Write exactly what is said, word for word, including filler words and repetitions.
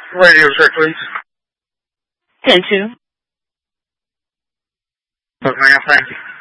Radio check, please. ten two. Yes, ma'am. Thank you.